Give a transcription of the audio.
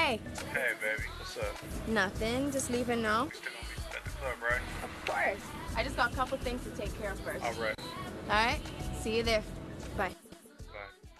Hey. Hey, baby. What's up? Nothing. Just leaving now. We still gonna be at the club, right? Of course. I just got a couple things to take care of first. All right. All right. See you there. Bye.